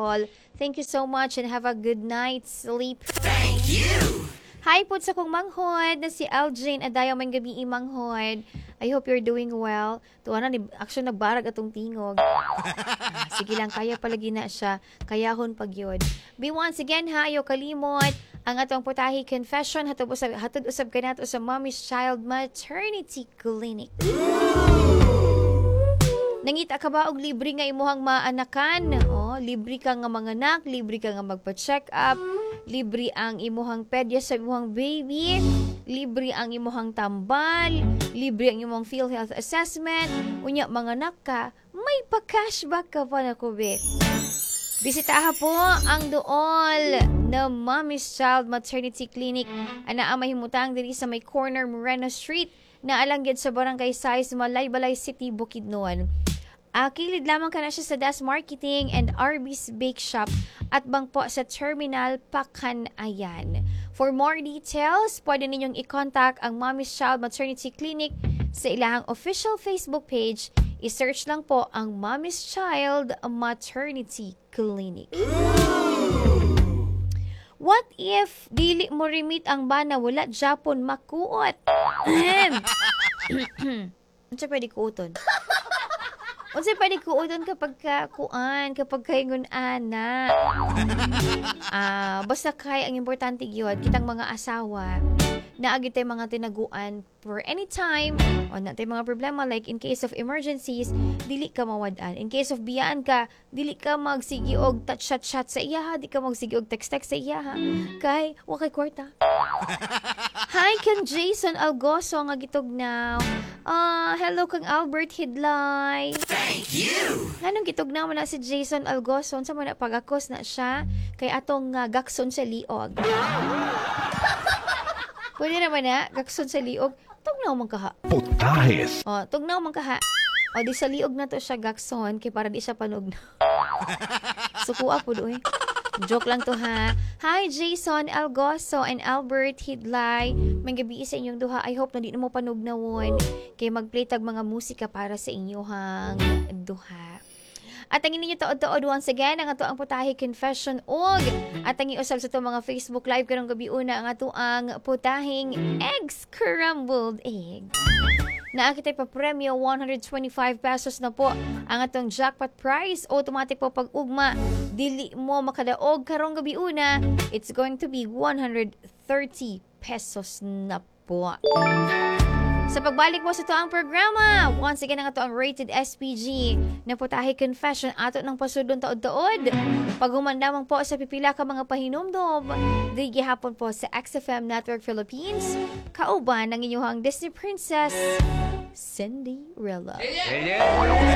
call. Thank you so much and have a good night's sleep. Thank you! Hi po sa kong manghod na si Aljane Adayaw man gabi manghod. I hope you're doing well. Tuwa na, action nagbarag atong tingog. Sige lang, kaya palagi na siya. Kayahon pag yun. Be once again ha, ayaw kalimot. Ang atong putahi confession, hatod usab ka nato sa Mommy's Child Maternity Clinic. Nangita ka ba og libre nga imuhang maanakan? Libre ka nga manganak, libre ka nga magpa-check up, libre ang imuhang pedya sa imuhang baby, libre ang imuhang tambal, libre ang imuhang field health assessment. Unya manganak ka, may pa-cashback ka pa na kubik. Bisitaha po ang dool na Mommy's Child Maternity Clinic. Ana ang mahimutang diri sa may corner Moreno Street na alanggid sa Barangay Size, Malaybalay City, Bukidnon. Kilid lamang ka na siya sa Das Marketing and Arby's Bake Shop at bangpo sa Terminal Pakanayan. For more details, pwede ninyong i-contact ang Mommy's Child Maternity Clinic sa ilahang official Facebook page. I-search lang po ang Mommy's Child Maternity Clinic. What if dili mo remit ang bana wala Japon makuot? Unsa pwede kuoton? Unsa pwede kuoton kapag kaingon ana? Basta kay ang importante gyud kitang mga asawa naagi tay mga tinaguan for any time o natay mga problema like in case of emergencies dili ka mawad-an. In case of biyaan ka dili ka magsigi og chat sa iya, di ka magsigi og text sa iya kay wa kay kwarta. Hi kan Jason Algoso nga gitugnaw. Hello kang Albert Hidlay. Thank you! Nganong gitugnaw man na si Jason Algoso sa man pagakos na siya kay atong gakson sa liog. Pwede naman na, gakson sa liog. Tugnaw man kaha. Putahes. Tugnaw man kaha. Di sa liog na to siya gakson, kay para di siya panugnaw. Sukuha po doon. Joke lang to ha. Hi Jason Algoso and Albert Hidlay. May gabi sa inyong duha. I hope na di na mo panugnawon. Kay mag-play tag mga musika para sa inyong duha. At ang ininyo taod-taod once again, ang ato ang putahe confession og at ang iusab sa ito mga Facebook Live karong gabi una ang ato ang putahing egg scrambled egg. Naakitay pa premyo 125 pesos na po ang atong jackpot prize. Automatic po pag-ugma. Dili mo makadaog karong gabi una. It's going to be 130 pesos na po. Sa pagbalik mo sa ito ang programa, once again ang ito ang Rated SPG na putahe confession ato ng pasudon taod-taod. Pagumandamang po sa pipila ka mga pahinumdom, di gihapon po sa XFM Network Philippines, kauban ng inyong Disney Princess, Cinderella.